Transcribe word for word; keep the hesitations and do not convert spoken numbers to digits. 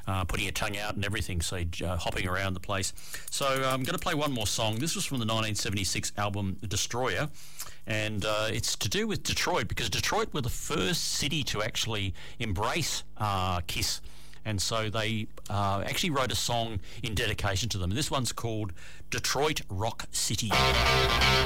uh, putting your tongue out and everything, so uh, hopping around the place. So I'm going to play one more song. This was from the nineteen seventy-six album Destroyer, and uh, it's to do with Detroit, because Detroit were the first city to actually embrace uh, Kiss. And so they uh, actually wrote a song in dedication to them. And this one's called Detroit Rock City.